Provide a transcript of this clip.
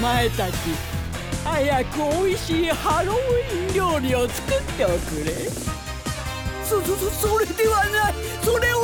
前たち、早くおいしいハロウィン料理を作っておくれ。それではない、それは